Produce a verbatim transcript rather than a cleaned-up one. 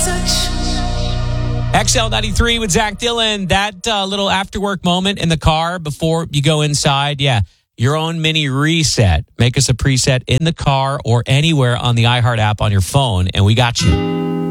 X L ninety-three with Zach Dillon. That uh, little after work moment in the car before you go inside. Yeah, your own mini reset. Make us a preset in the car or anywhere on the iHeart app on your phone, and we got you.